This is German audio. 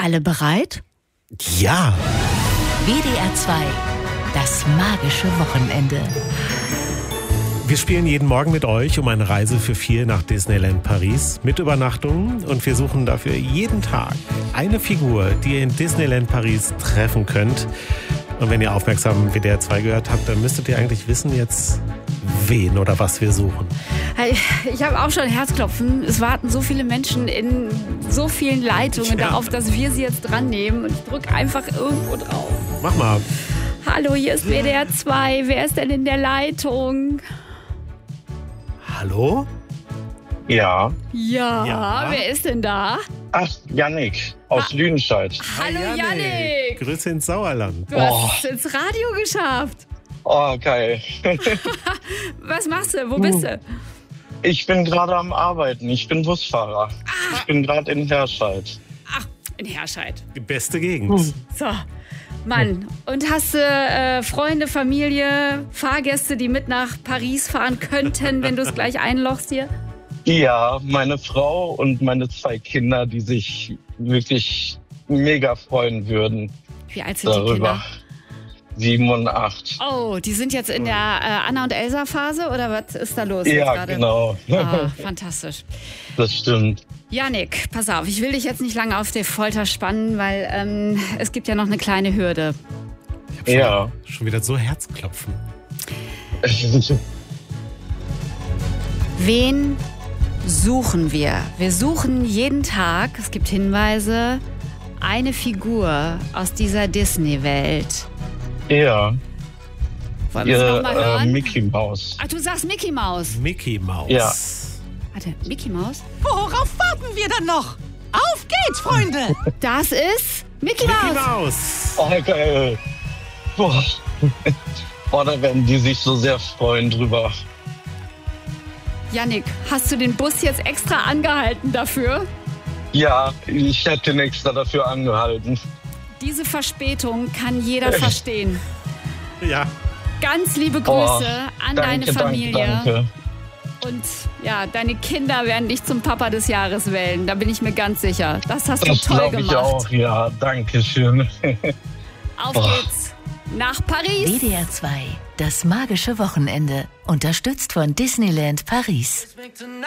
Alle bereit? Ja. WDR 2, das magische Wochenende. Wir spielen jeden Morgen mit euch um eine Reise für 4 nach Disneyland Paris mit Übernachtungen und wir suchen dafür jeden Tag eine Figur, die ihr in Disneyland Paris treffen könnt. Und wenn ihr aufmerksam WDR 2 gehört habt, dann müsstet ihr eigentlich wissen jetzt, wen oder was wir suchen. Ich habe auch schon Herzklopfen. Es warten so viele Menschen in so vielen Leitungen darauf, dass wir sie jetzt dran nehmen. Und ich drücke einfach irgendwo drauf. Mach mal. Hallo, hier ist WDR 2. Wer ist denn in der Leitung? Hallo? Ja. Ja, wer ist denn da? Ach, Yannick aus Lüdenscheid. Hallo Yannick. Grüße ins Sauerland. Du hast es ins Radio geschafft. Oh, geil. Was machst du? Wo bist du? Ich bin gerade am Arbeiten. Ich bin Busfahrer. Ich bin gerade in Herscheid. Ach, in Herscheid. Die beste Gegend. So, Mann. Und hast du Freunde, Familie, Fahrgäste, die mit nach Paris fahren könnten, wenn du es gleich einlochst hier? Ja, meine Frau und meine 2 Kinder, die sich wirklich mega freuen würden Wie alt sind die darüber. Kinder? 7 und 8. Oh, die sind jetzt in der Anna und Elsa Phase oder was ist da los jetzt Ja, gerade? genau. Ah, fantastisch. Das stimmt. Yannick, pass auf, ich will dich jetzt nicht lange auf die Folter spannen, weil es gibt ja noch eine kleine Hürde. Ich hab Ja. schon wieder so Herzklopfen. Wen suchen wir? Wir suchen jeden Tag, es gibt Hinweise, eine Figur aus dieser Disney-Welt. Ja. Wollen wir es nochmal hören? Mickey Mouse. Ach, du sagst Mickey Mouse. Mickey Mouse. Ja. Warte, Mickey Mouse? Worauf warten wir dann noch? Auf geht's, Freunde! Das ist Mickey Mickey Mouse. Mouse. Oh, geil. Boah. Boah, da werden die sich so sehr freuen drüber. Yannick, hast du den Bus jetzt extra angehalten dafür? Ja, ich hätte den extra dafür angehalten. Diese Verspätung kann jeder verstehen. Ja. Ganz liebe Grüße an deine Danke, Familie. danke. Und ja, deine Kinder werden dich zum Papa des Jahres wählen. Da bin ich mir ganz sicher. Das hast du Das toll glaube ich gemacht. auch, ja. Danke schön. Auf geht's nach Paris. WDR 2, das magische Wochenende. Unterstützt von Disneyland Paris.